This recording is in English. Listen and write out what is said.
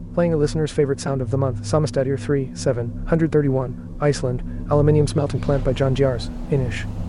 Playing a listener's favorite sound of the month, Samastadir 3, 731, Iceland, Aluminium Smelting Plant by John Jars, Inish.